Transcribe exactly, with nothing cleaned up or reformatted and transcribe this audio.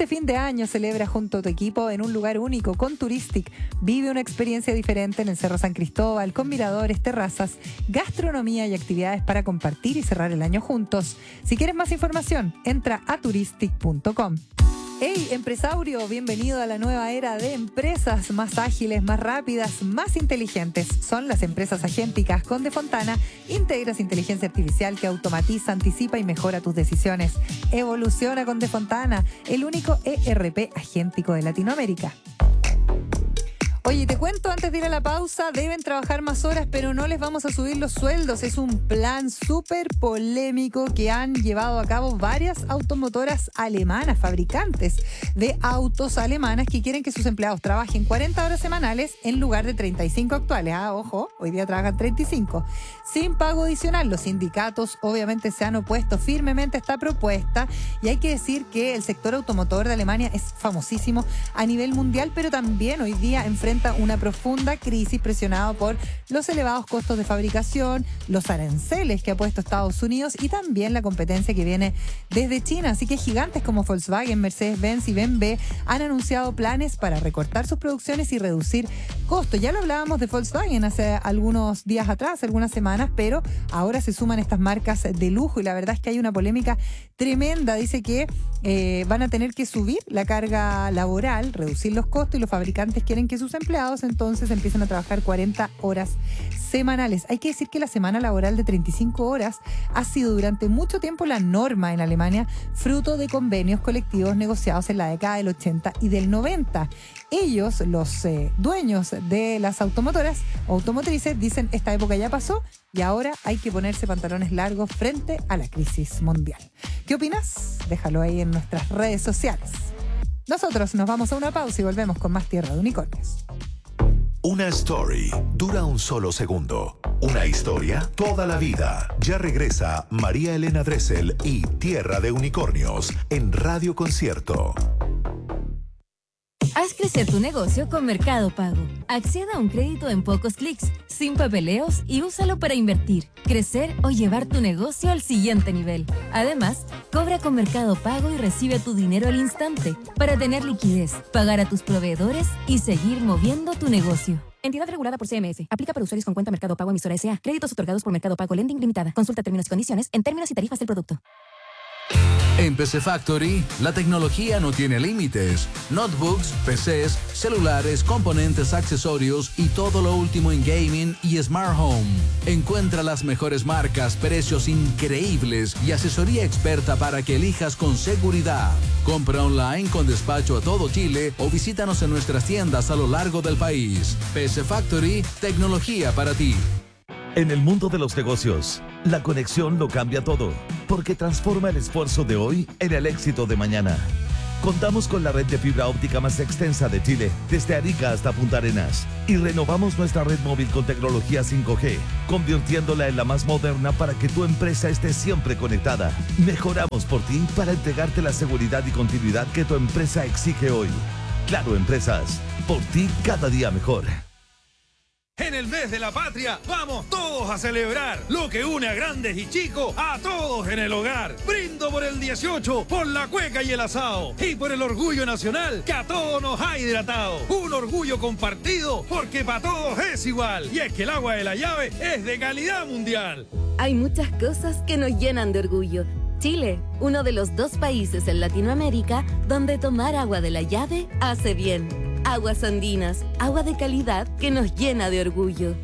Este fin de año celebra junto a tu equipo en un lugar único con Touristic. Vive una experiencia diferente en el Cerro San Cristóbal con miradores, terrazas, gastronomía y actividades para compartir y cerrar el año juntos. Si quieres más información, entra a touristic punto com. Hey, empresario, bienvenido a la nueva era de empresas más ágiles, más rápidas, más inteligentes. Son las empresas agénticas con Defontana. Integras inteligencia artificial que automatiza, anticipa y mejora tus decisiones. Evoluciona con Defontana, el único E R P agéntico de Latinoamérica. Oye, te cuento antes de ir a la pausa, deben trabajar más horas, pero no les vamos a subir los sueldos. Es un plan súper polémico que han llevado a cabo varias automotoras alemanas, fabricantes de autos alemanas que quieren que sus empleados trabajen cuarenta horas semanales en lugar de treinta y cinco actuales. Ah, ojo, hoy día trabajan treinta y cinco. Sin pago adicional. Los sindicatos obviamente se han opuesto firmemente a esta propuesta y hay que decir que el sector automotor de Alemania es famosísimo a nivel mundial, pero también hoy día enfrenta una profunda crisis presionado por los elevados costos de fabricación, los aranceles que ha puesto Estados Unidos y también la competencia que viene desde China. Así que gigantes como Volkswagen, Mercedes-Benz y B M W han anunciado planes para recortar sus producciones y reducir costos. Ya lo hablábamos de Volkswagen hace algunos días atrás, algunas semanas, pero ahora se suman estas marcas de lujo y la verdad es que hay una polémica tremenda. Dice que eh, van a tener que subir la carga laboral, reducir los costos y los fabricantes quieren que sus empleados entonces empiezan a trabajar cuarenta horas semanales. Hay que decir que la semana laboral de treinta y cinco horas ha sido durante mucho tiempo la norma en Alemania, fruto de convenios colectivos negociados en la década del ochenta y del noventa. Ellos, los eh, dueños de las automotoras automotrices, dicen esta época ya pasó y ahora hay que ponerse pantalones largos frente a la crisis mundial. ¿Qué opinas? Déjalo ahí en nuestras redes sociales. Nosotros nos vamos a una pausa y volvemos con más Tierra de Unicornios. Una story dura un solo segundo. Una historia toda la vida. Ya regresa María Elena Dressel y Tierra de Unicornios en Radio Concierto. Haz crecer tu negocio con Mercado Pago. Acceda a un crédito en pocos clics, sin papeleos y úsalo para invertir, crecer o llevar tu negocio al siguiente nivel. Además, cobra con Mercado Pago y recibe tu dinero al instante para tener liquidez, pagar a tus proveedores y seguir moviendo tu negocio. Entidad regulada por C M F. Aplica para usuarios con cuenta Mercado Pago emisora S A. Créditos otorgados por Mercado Pago Lending Limitada. Consulta términos y condiciones en términos y tarifas del producto. En P C Factory, la tecnología no tiene límites. Notebooks, P Cs, celulares, componentes, accesorios y todo lo último en gaming y smart home. Encuentra las mejores marcas, precios increíbles y asesoría experta para que elijas con seguridad. Compra online con despacho a todo Chile o visítanos en nuestras tiendas a lo largo del país. P C Factory, tecnología para ti. En el mundo de los negocios, la conexión lo cambia todo, porque transforma el esfuerzo de hoy en el éxito de mañana. Contamos con la red de fibra óptica más extensa de Chile, desde Arica hasta Punta Arenas, y renovamos nuestra red móvil con tecnología cinco G, convirtiéndola en la más moderna para que tu empresa esté siempre conectada. Mejoramos por ti para entregarte la seguridad y continuidad que tu empresa exige hoy. Claro Empresas, por ti cada día mejor. En el mes de la patria, vamos todos a celebrar lo que une a grandes y chicos, a todos en el hogar. Brindo por el dieciocho, por la cueca y el asado, y por el orgullo nacional que a todos nos ha hidratado. Un orgullo compartido, porque para todos es igual. Y es que el agua de la llave es de calidad mundial. Hay muchas cosas que nos llenan de orgullo. Chile, uno de los dos países en Latinoamérica donde tomar agua de la llave hace bien. Aguas andinas, agua de calidad que nos llena de orgullo.